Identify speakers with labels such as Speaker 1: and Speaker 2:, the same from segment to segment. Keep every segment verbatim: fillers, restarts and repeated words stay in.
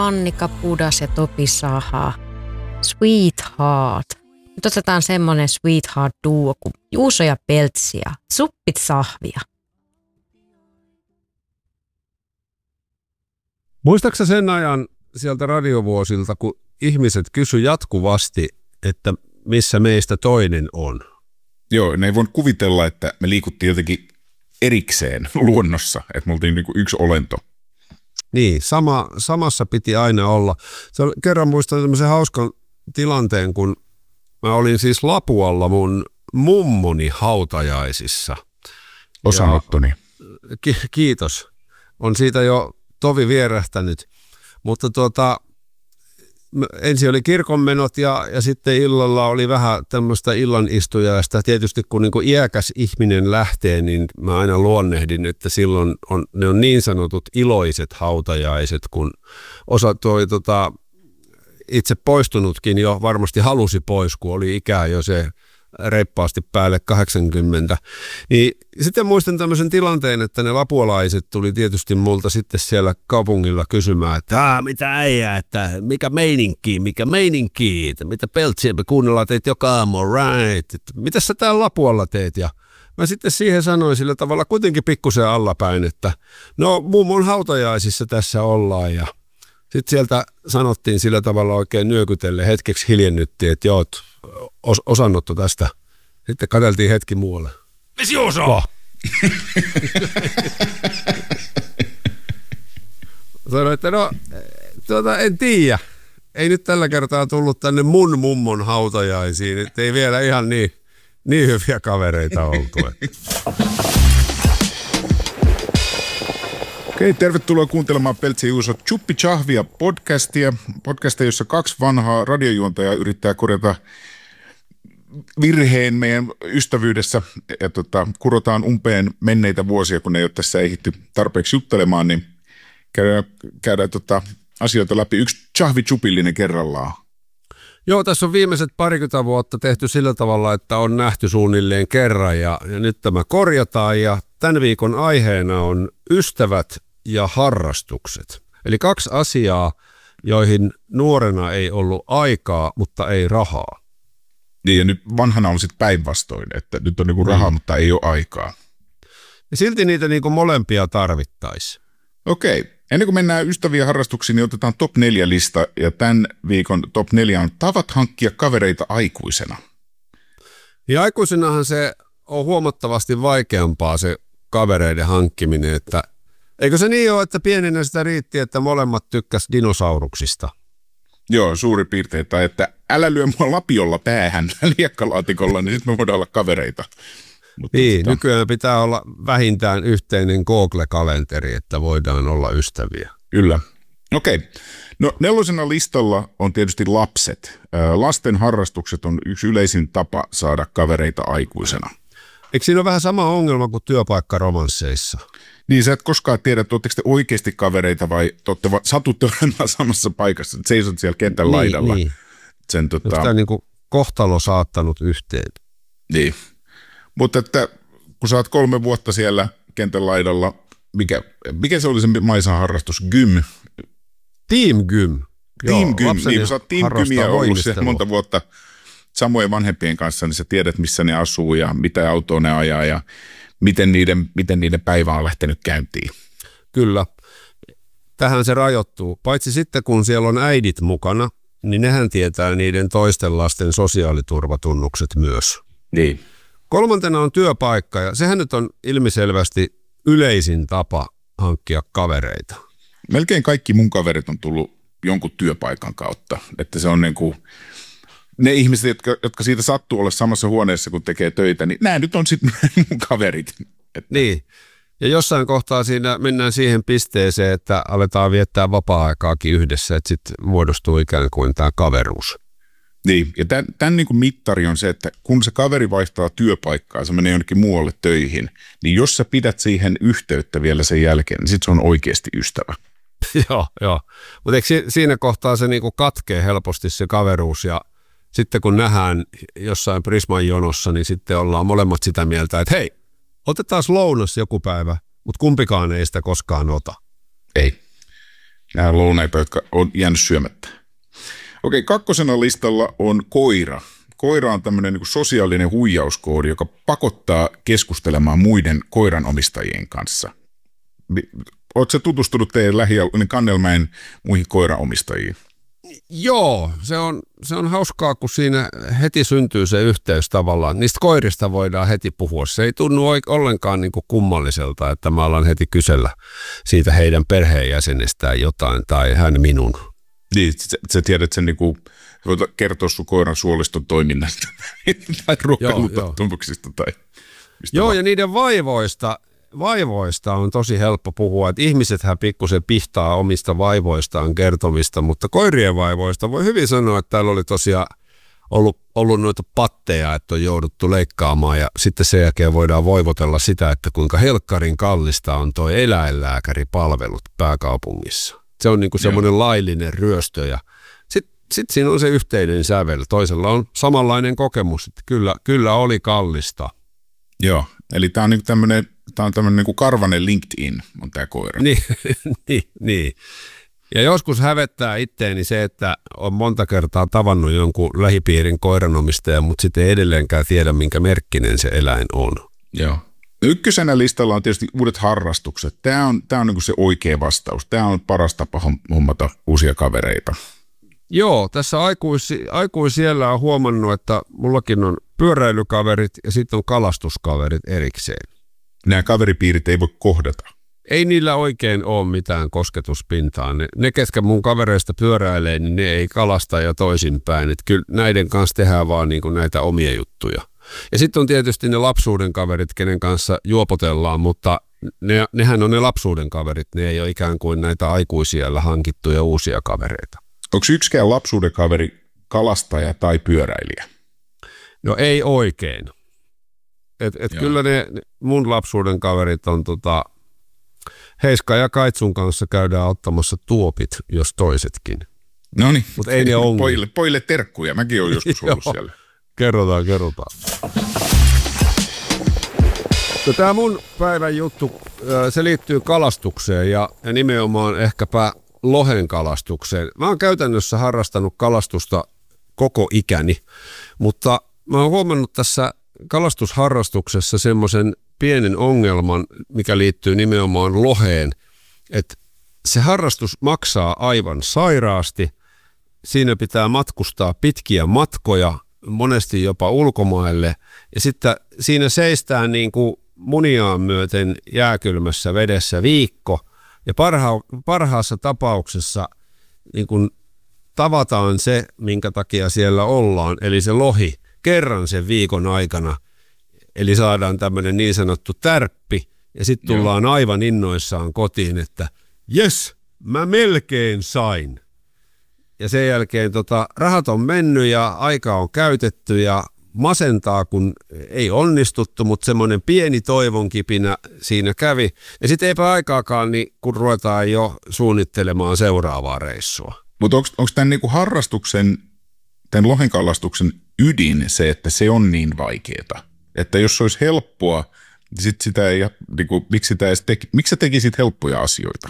Speaker 1: Annika Pudas ja Topi Saha. Sweetheart. Nyt otetaan semmonen Sweetheart-duo kuin Juuso ja Peltsi ja Suppit Sahvia.
Speaker 2: Muistaaksä sen ajan sieltä radiovuosilta, kun ihmiset kysy jatkuvasti, että missä meistä toinen on?
Speaker 3: Joo, ne ei voinut kuvitella, että me liikuttiin jotenkin erikseen luonnossa, että me oltiin niin kuin yksi olento.
Speaker 2: Niin, sama, samassa piti aina olla. Se oli, kerran muistan tämmöisen hauskan tilanteen, kun mä olin siis Lapualla mun mummoni hautajaisissa.
Speaker 3: Osanottoni.
Speaker 2: Ki- kiitos. On siitä jo tovi vierähtänyt. Mutta tuota, ensin oli kirkonmenot ja, ja sitten illalla oli vähän tämmöistä illanistujaista. Tietysti kun niin kuin iäkäs ihminen lähtee, niin mä aina luonnehdin, että silloin on, ne on niin sanotut iloiset hautajaiset, kun osa toi tota, itse poistunutkin jo varmasti halusi pois, kun oli ikää jo se reippaasti päälle kahdeksankymmentä. Niin sitten muistan tämmöisen tilanteen, että ne lapualaiset tuli tietysti multa sitten siellä kaupungilla kysymään, että mitä äijä, että mikä meininki, mikä meininki, että mitä Peltsiä me kuunnellaan teet joka aamu, right, että mitä sä täällä Lapualla teet? Ja mä sitten siihen sanoin sillä tavalla kuitenkin pikkusen allapäin, että no mummon hautajaisissa tässä ollaan ja sitten sieltä sanottiin sillä tavalla oikein nyökytelle, hetkeksi hiljennyttiin, että joo, os- osannottu tästä. Sitten katseltiin hetki muualle.
Speaker 3: Vesi osaa!
Speaker 2: Sanoin, että no, tuota, en tiedä. Ei nyt tällä kertaa tullut tänne mun mummon hautajaisiin, että ei vielä ihan niin, niin hyviä kavereita oltu.
Speaker 3: Okei, tervetuloa kuuntelemaan Peltsi ja Juuso Chuppi Chahvia podcastia. Podcastia, jossa kaksi vanhaa radiojuontajaa yrittää korjata virheen meidän ystävyydessä ja tota, kurotaan umpeen menneitä vuosia, kun ei ole tässä ehditty tarpeeksi juttelemaan, niin käydään, käydään tota, asioita läpi. Yksi Chahvi Chupillinen kerrallaan.
Speaker 2: Joo, tässä on viimeiset parikymmentä vuotta tehty sillä tavalla, että on nähty suunnilleen kerran ja, ja nyt tämä korjataan ja tämän viikon aiheena on ystävät ja harrastukset. Eli kaksi asiaa, joihin nuorena ei ollut aikaa, mutta ei rahaa.
Speaker 3: Niin ja nyt vanhana on sitten päinvastoin, että nyt on niinku rahaa, mm. mutta ei ole aikaa.
Speaker 2: Ja silti niitä niinku molempia tarvittaisiin.
Speaker 3: Okei, ennen kuin mennään ystäviä harrastuksiin, niin otetaan top neljä lista ja tämän viikon top neljä on tavat hankkia kavereita aikuisena.
Speaker 2: Ja aikuisenahan se on huomattavasti vaikeampaa se kavereiden hankkiminen, että eikö se niin ole, että pienenä sitä riitti, että molemmat tykkäs dinosauruksista?
Speaker 3: Joo, suuri piirtein, tai että älä lyö mua lapiolla päähän liekkalaatikolla, niin sitten me voidaan olla kavereita. Mutta
Speaker 2: niin,
Speaker 3: sitä...
Speaker 2: nykyään pitää olla vähintään yhteinen Google-kalenteri, että voidaan olla ystäviä.
Speaker 3: Kyllä. Okei. No nelosena listalla on tietysti lapset. Lasten harrastukset on yksi yleisin tapa saada kavereita aikuisena.
Speaker 2: Eikö siinä ole vähän sama ongelma kuin työpaikkaromansseissa?
Speaker 3: Niin, sä et koskaan tiedä, että ootteko te oikeasti kavereita vai te va- satutte olemaan samassa paikassa, että seisot siellä kentän
Speaker 2: niin,
Speaker 3: laidalla.
Speaker 2: Niin.
Speaker 3: Sen, tota...
Speaker 2: Tämä on niin kuin kohtalo saattanut yhteen.
Speaker 3: Niin. Mutta että kun sä oot kolme vuotta siellä kentän laidalla, mikä, mikä se oli se Maisan harrastus? Gym?
Speaker 2: Team Gym.
Speaker 3: Team Joo, Gym, niin kun sä oot Team Gymia ollut siellä monta vuotta samojen vanhempien kanssa, niin sä tiedät, missä ne asuu ja mitä autoa ne ajaa ja miten niiden, miten niiden päivä on lähtenyt käyntiin.
Speaker 2: Kyllä. Tähän se rajoittuu. Paitsi sitten, kun siellä on äidit mukana, niin nehän tietää niiden toisten lasten sosiaaliturvatunnukset myös.
Speaker 3: Niin.
Speaker 2: Kolmantena on työpaikka, ja sehän nyt on ilmiselvästi yleisin tapa hankkia kavereita.
Speaker 3: Melkein kaikki mun kaverit on tullut jonkun työpaikan kautta, että se on niin kuin ne ihmiset, jotka, jotka siitä sattuu olla samassa huoneessa, kun tekee töitä, niin nämä nyt on sitten mun kaverit. Että...
Speaker 2: Niin, ja jossain kohtaa siinä mennään siihen pisteeseen, että aletaan viettää vapaa-aikaakin yhdessä, että sitten muodostuu ikään kuin tämä kaveruus.
Speaker 3: Niin, ja tämän, tämän niin kuin mittari on se, että kun se kaveri vaihtaa työpaikkaa, se menee jonnekin muualle töihin, niin jos sä pidät siihen yhteyttä vielä sen jälkeen, niin sitten se on oikeasti ystävä.
Speaker 2: Joo, joo. Mutta eikö siinä kohtaa se niinku katkee helposti se kaveruus ja sitten kun nähdään jossain Prisman jonossa, niin sitten ollaan molemmat sitä mieltä, että hei, otetaan lounas joku päivä, mutta kumpikaan ei sitä koskaan ota.
Speaker 3: Ei. nämä lounaita, jotka on jäänyt syömättä. Okei, kakkosena listalla on koira. Koira on tämmöinen niin kuin sosiaalinen huijauskoodi, joka pakottaa keskustelemaan muiden koiranomistajien kanssa. Oletko tutustunut teidän lähialueen Kannelmäen muihin koiranomistajiin?
Speaker 2: Joo, se on, se on hauskaa, kun siinä heti syntyy se yhteys tavallaan. Niistä koirista voidaan heti puhua. Se ei tunnu ollenkaan niin kuin kummalliselta, että mä alan heti kysellä siitä heidän perheenjäsenestään jotain tai hän minun.
Speaker 3: Niin, sä, sä tiedät sen, niin kuin, voit kertoa sun koiran suoliston toiminnasta tai ruokailutotumuksista tai mistä
Speaker 2: Joo,
Speaker 3: vaan.
Speaker 2: Ja niiden vaivoista, vaivoista on tosi helppo puhua. Että ihmisethän pikkusen pihtaa omista vaivoistaan kertomista, mutta koirien vaivoista voi hyvin sanoa, että täällä oli tosiaan ollut, ollut noita patteja, että on jouduttu leikkaamaan ja sitten sen jälkeen voidaan voivotella sitä, että kuinka helkkarin kallista on toi eläinlääkäripalvelut pääkaupungissa. Se on niinku semmoinen laillinen ryöstö ja sitten sit siinä on se yhteinen sävel. Toisella on samanlainen kokemus, että kyllä, kyllä oli kallista.
Speaker 3: Joo, eli tämä on niinku tämmöinen tää on tämmöinen niinku karvanen LinkedIn on tämä koira.
Speaker 2: Niin, niin, niin. Ja joskus hävettää itteeni se, että on monta kertaa tavannut jonkun lähipiirin koiranomistajan, mutta sitten ei edelleenkään tiedä, minkä merkkinen se eläin on.
Speaker 3: Joo. Ykkösenä listalla on tietysti uudet harrastukset. Tämä on, tämä on niin kuin se oikea vastaus. Tämä on paras tapa hommata uusia kavereita.
Speaker 2: Joo, tässä aikuisi, aikuisiellä on huomannut, että mullakin on pyöräilykaverit ja sitten on kalastuskaverit erikseen.
Speaker 3: Nämä kaveripiirit ei voi kohdata.
Speaker 2: Ei niillä oikein ole mitään kosketuspintaa. Ne, ne ketkä mun kavereista pyöräilee, niin ne ei kalasta ja toisinpäin. Et kyllä näiden kanssa tehdään vaan niin kuin näitä omia juttuja. Ja sitten on tietysti ne lapsuuden kaverit, kenen kanssa juopotellaan, mutta ne, nehän on ne lapsuuden kaverit. Ne ei ole ikään kuin näitä aikuisiellä hankittuja uusia kavereita.
Speaker 3: Onko yksikään lapsuuden kaveri kalastaja tai pyöräilijä?
Speaker 2: No ei oikein. Et, et kyllä ne mun lapsuuden kaverit on tota, Heiska ja Kaitsun kanssa käydään ottamassa tuopit, jos toisetkin.
Speaker 3: No niin,
Speaker 2: mutta ei ne ongelma.
Speaker 3: Pojille, pojille terkkuja, mäkin olen joskus ollut siellä.
Speaker 2: Kerrotaan, kerrotaan. Tämä mun päivän juttu, se liittyy kalastukseen ja, ja nimenomaan ehkäpä lohen kalastukseen. Mä oon käytännössä harrastanut kalastusta koko ikäni, mutta mä oon huomannut tässä kalastusharrastuksessa semmoisen pienen ongelman, mikä liittyy nimenomaan loheen, että se harrastus maksaa aivan sairaasti. Siinä pitää matkustaa pitkiä matkoja, monesti jopa ulkomaille, ja sitten siinä seistään niin kuin muniaan myöten jääkylmässä vedessä viikko, ja parha- parhaassa tapauksessa niin kuin tavataan se, minkä takia siellä ollaan, eli se lohi, kerran sen viikon aikana, eli saadaan tämmöinen niin sanottu tärppi, ja sitten tullaan aivan innoissaan kotiin, että jes, mä melkein sain. Ja sen jälkeen tota, rahat on mennyt ja aika on käytetty ja masentaa, kun ei onnistuttu, mutta semmoinen pieni toivonkipinä siinä kävi. Ja sitten eipä aikaakaan, niin kun ruvetaan jo suunnittelemaan seuraavaa reissua.
Speaker 3: Mutta onko tämän niinku harrastuksen, tämän lohenkalastuksen ydin se, että se on niin vaikeaa? Että jos se olisi helppoa, niin sit sitä ei, niinku, miksi, sitä edes teki, miksi sä tekisit helppoja asioita?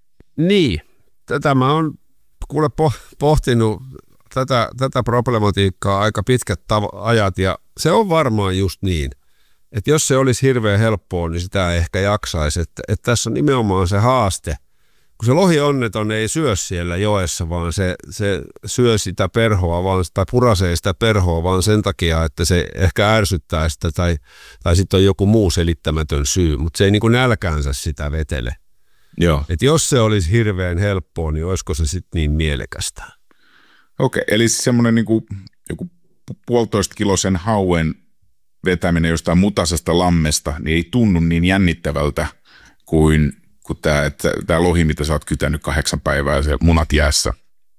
Speaker 2: Niin, tätä mä oon kuule pohtinut tätä, tätä problematiikkaa aika pitkät tav- ajat ja se on varmaan just niin, että jos se olisi hirveän helppoa, niin sitä ei ehkä jaksaisi, että, että tässä on nimenomaan se haaste, kun se lohi onneton ei syö siellä joessa, vaan se, se syö sitä perhoa vaan, tai purasee sitä perhoa vaan sen takia, että se ehkä ärsyttää sitä tai, tai sitten on joku muu selittämätön syy, mutta se ei niin kuin nälkäänsä sitä vetele.
Speaker 3: Joo.
Speaker 2: Et jos se olisi hirveän helppoa, niin olisiko se sitten niin mielekästä?
Speaker 3: Okei, eli semmoinen niinku, joku puolitoista kilosen hauen vetäminen jostain mutasesta lammesta, niin ei tunnu niin jännittävältä kuin, kuin tämä, tämä lohi, mitä sä oot kytänyt kahdeksan päivää siellä munat jäässä.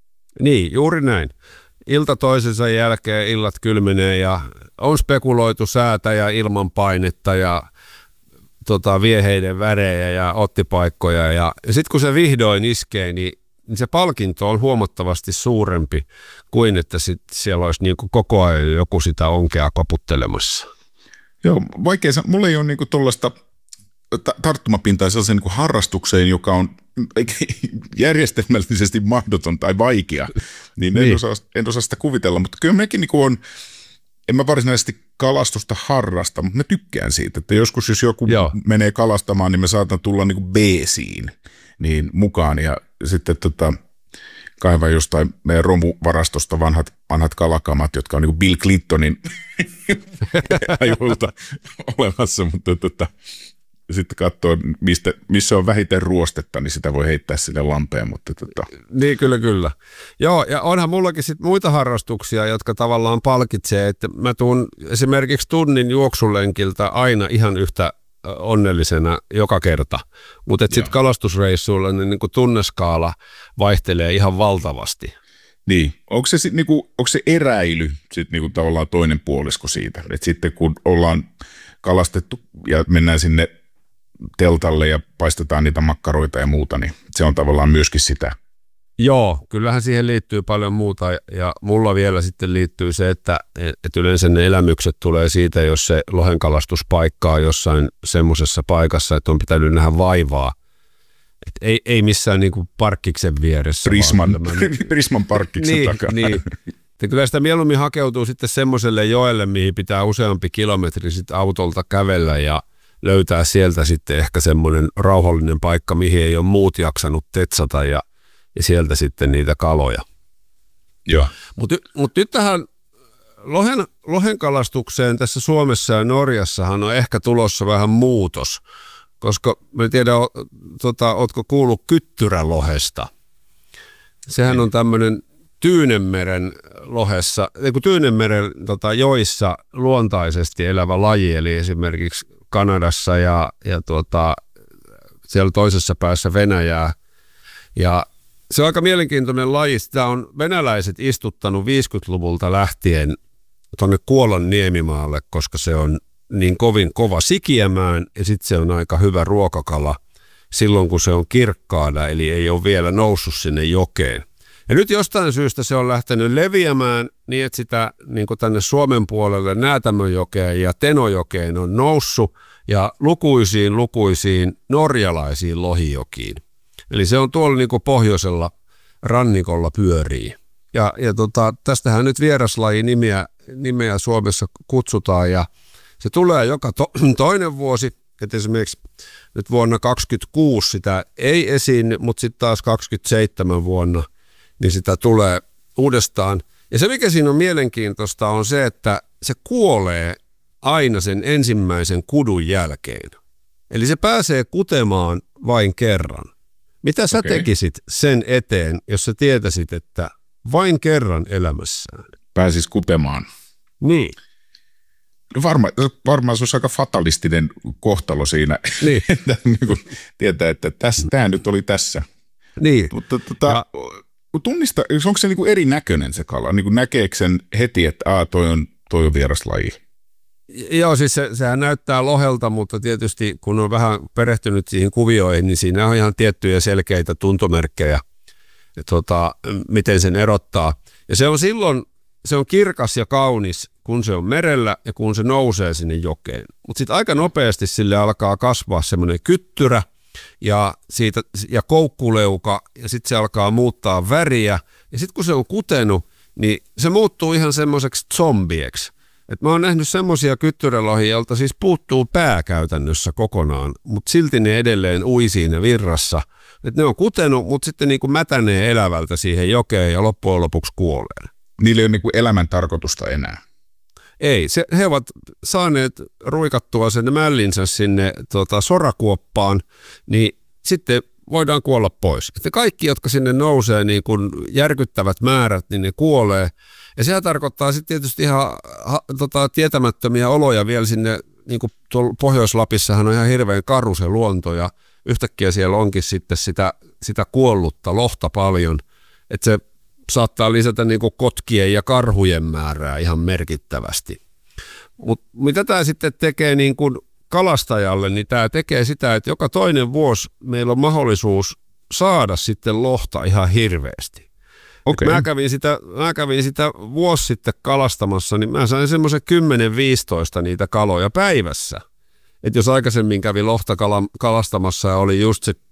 Speaker 2: Niin, juuri näin. Ilta toisensa jälkeen illat kylmenee ja on spekuloitu säätä ja ilmanpainetta ja tota, vieheiden värejä ja ottipaikkoja. Ja, ja sitten kun se vihdoin iskee, niin, niin se palkinto on huomattavasti suurempi kuin että sit siellä olisi niinku koko ajan joku sitä onkea koputtelemassa.
Speaker 3: Joo, vaikea. Mulla ei ole niinku tuollaista tarttumapintaa sellaiseen niinku harrastukseen, joka on järjestelmällisesti mahdoton tai vaikea, niin en,
Speaker 2: Niin.
Speaker 3: Osaa, en osaa sitä kuvitella, mutta kyllä mekin niin on, en mä varsinaisesti kalastusta harrasta, mutta mä tykkään siitä, että joskus jos joku
Speaker 2: Joo.
Speaker 3: menee kalastamaan, niin mä saatan tulla niin kuin beesiin niin mukaan ja sitten tota, kaivaa jostain meidän romuvarastosta vanhat, vanhat kalakamat, jotka on niin kuin Bill Clintonin ajoilta olemassa, mutta tota, sitten katsoo, mistä, missä on vähiten ruostetta, niin sitä voi heittää sille lampeen. Mutta tota.
Speaker 2: Niin, kyllä, kyllä. Joo, ja onhan mullakin sit muita harrastuksia, jotka tavallaan palkitsee, että mä tuun esimerkiksi tunnin juoksulenkiltä aina ihan yhtä onnellisena joka kerta, mutta sitten kalastusreissuilla niin, niin kuin tunneskaala vaihtelee ihan valtavasti.
Speaker 3: Niin, onko se, sit, niinku, onko se eräily sit, niinku, tavallaan toinen puolisko siitä, että sitten kun ollaan kalastettu ja mennään sinne teltalle ja paistetaan niitä makkaroita ja muuta, niin se on tavallaan myöskin sitä.
Speaker 2: Joo, kyllähän siihen liittyy paljon muuta ja mulla vielä sitten liittyy se, että, että yleensä ne elämykset tulee siitä, jos se lohenkalastuspaikka on jossain semmoisessa paikassa, että on pitänyt nähdä vaivaa. Et ei, ei missään niinku parkkiksen vieressä.
Speaker 3: Prisman,
Speaker 2: vaan
Speaker 3: Prisman parkkiksen
Speaker 2: niin,
Speaker 3: takana.
Speaker 2: Niin. Ja kyllä sitä mieluummin hakeutuu sitten semmoiselle joelle, mihin pitää useampi kilometri sitten autolta kävellä ja löytää sieltä sitten ehkä semmoinen rauhallinen paikka, mihin ei ole muut jaksanut tetsata ja, ja sieltä sitten niitä kaloja.
Speaker 3: Joo.
Speaker 2: Mutta mut nyt tähän lohen, lohenkalastukseen tässä Suomessa ja Norjassahan on ehkä tulossa vähän muutos, koska mä en tiedä, o, tota, ootko kuullut kyttyrälohesta. Sehän on tämmöinen Tyynenmeren lohessa, ei kun Tyynenmeren tota, joissa luontaisesti elävä laji, eli esimerkiksi Kanadassa ja, ja tuota, siellä toisessa päässä Venäjää. Ja se on aika mielenkiintoinen laji. Sitä on venäläiset istuttanut viisikymmentäluvulta lähtien tuonne Kuolan niemimaalle, koska se on niin kovin kova sikiämään ja sitten se on aika hyvä ruokakala silloin, kun se on kirkkaana, eli ei ole vielä noussut sinne jokeen. Ja nyt jostain syystä se on lähtenyt leviämään niin, että sitä niin kuin tänne Suomen puolelle Näätämöjokeen ja Tenojokeen on noussut ja lukuisiin lukuisiin norjalaisiin lohijokiin. Eli se on tuolla niin kuin pohjoisella rannikolla pyörii. Ja, ja tota, tästähän nyt vieraslaji nimeä, nimeä Suomessa kutsutaan ja se tulee joka to, toinen vuosi. Että esimerkiksi nyt vuonna kaksikymmentäkuusi sitä ei esiin, mutta sitten taas kaksikymmentäseitsemän vuonna niin sitä tulee uudestaan. Ja se, mikä siinä on mielenkiintoista, on se, että se kuolee aina sen ensimmäisen kudun jälkeen. Eli se pääsee kutemaan vain kerran. Mitä sä
Speaker 3: Okei.
Speaker 2: tekisit sen eteen, jos sä tietäisit, että vain kerran elämässään?
Speaker 3: Pääsis kutemaan.
Speaker 2: Niin.
Speaker 3: No varma, varmaan se olisi aika fatalistinen kohtalo siinä,
Speaker 2: Niin.
Speaker 3: että niin kuin tietää, että tässä, tämä nyt oli tässä.
Speaker 2: Niin.
Speaker 3: Mutta tota,
Speaker 2: Ja-
Speaker 3: tunnista, onko se niin kuin erinäköinen se kala? Niin kuin näkeekö sen heti, että Aa, toi, on, toi on vieraslaji?
Speaker 2: Joo, siis se, sehän näyttää lohelta, mutta tietysti kun on vähän perehtynyt siihen kuvioihin, niin siinä on ihan tiettyjä selkeitä tuntomerkkejä, tota, miten sen erottaa. Ja se on silloin, se on kirkas ja kaunis, kun se on merellä ja kun se nousee sinne jokeen. Mutta sitten aika nopeasti sille alkaa kasvaa semmoinen kyttyrä ja, siitä, ja koukkuleuka ja sitten se alkaa muuttaa väriä. Ja sitten kun se on kutenut, niin se muuttuu ihan semmoiseksi zombieksi. Et mä oon nähnyt semmoisia kyttyrälohia, joilta siis puuttuu pää käytännössä kokonaan, mutta silti ne edelleen ui siinä virrassa. Et ne on kutenut, mutta sitten niinku mätänee elävältä siihen jokeen ja loppujen lopuksi kuolee.
Speaker 3: Niillä ei ole niin kuin elämän tarkoitusta enää.
Speaker 2: Ei, se, he ovat saaneet ruikattua sen mällinsä sinne tota, sorakuoppaan, niin sitten voidaan kuolla pois. Että kaikki, jotka sinne nousee niin kuin järkyttävät määrät, niin ne kuolee. Ja sehän tarkoittaa sitten tietysti ihan ha, tota, tietämättömiä oloja vielä sinne, niin kuin tuolla Pohjois-Lapissahan on ihan hirveän karu se luonto, ja yhtäkkiä siellä onkin sitten sitä, sitä kuollutta lohta paljon, että se saattaa lisätä niin kuin kotkien ja karhujen määrää ihan merkittävästi. Mutta mitä tämä sitten tekee niin kuin kalastajalle, niin tämä tekee sitä, että joka toinen vuosi meillä on mahdollisuus saada sitten lohta ihan hirveästi.
Speaker 3: Okei.
Speaker 2: Mä kävin sitä, mä kävin sitä vuosi sitten kalastamassa, niin mä sain semmoisen kymmenen viisitoista niitä kaloja päivässä. Et jos aikaisemmin kävi lohta kala, kalastamassa ja oli just se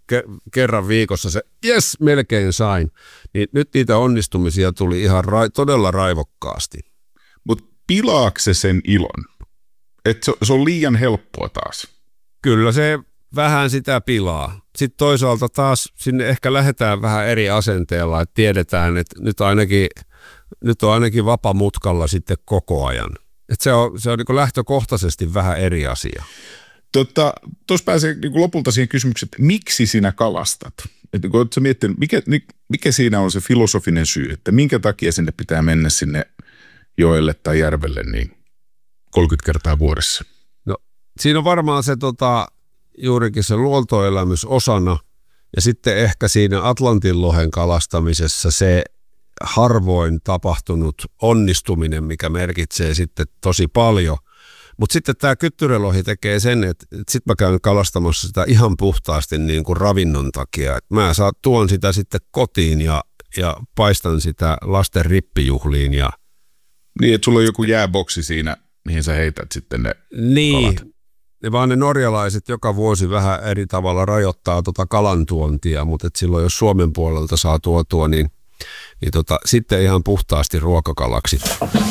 Speaker 2: ke- kerran viikossa se, jes, melkein sain. Niin nyt niitä onnistumisia tuli ihan ra- todella raivokkaasti.
Speaker 3: Mutta pilaako se sen ilon? Että se, se on liian helppoa taas.
Speaker 2: Kyllä se vähän sitä pilaa. Sitten toisaalta taas sinne ehkä lähdetään vähän eri asenteella, että tiedetään, että nyt, ainakin, nyt on ainakin vapamutkalla sitten koko ajan. Että se on, se on niin lähtökohtaisesti vähän eri asia.
Speaker 3: Tuossa tota, pääsee niin lopulta siihen kysymykseen, että miksi sinä kalastat? Että kun oletko miettinyt, mikä, mikä siinä on se filosofinen syy, että minkä takia sinne pitää mennä sinne joelle tai järvelle niin kolmekymmentä kertaa vuodessa?
Speaker 2: No, siinä on varmaan se tota, juurikin se luontoelämys osana ja sitten ehkä siinä Atlantinlohen kalastamisessa se harvoin tapahtunut onnistuminen, mikä merkitsee sitten tosi paljon. Mutta sitten tämä kyttyrälohi tekee sen, että, että sitten mä käyn kalastamassa sitä ihan puhtaasti niin kuin ravinnon takia. Et mä saan, tuon sitä sitten kotiin ja, ja paistan sitä lasten rippijuhliin. Ja
Speaker 3: niin, että sulla on joku jääboksi siinä, mihin sä heität sitten ne
Speaker 2: niin,
Speaker 3: kalat.
Speaker 2: Ne vaan ne norjalaiset joka vuosi vähän eri tavalla rajoittaa tota kalantuontia, mutta et silloin jos Suomen puolelta saa tuotua, niin, niin tota, sitten ihan puhtaasti ruokakalaksi.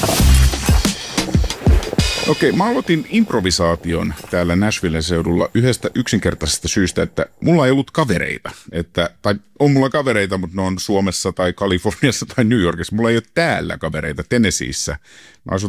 Speaker 3: Okei, mä aloitin improvisaation täällä Nashvillen seudulla yhdestä yksinkertaisesta syystä, että mulla ei ollut kavereita. Että, tai on mulla kavereita, mutta ne on Suomessa tai Kaliforniassa tai New Yorkissa. Mulla ei ole täällä kavereita, Tennesseeissä. Mä asun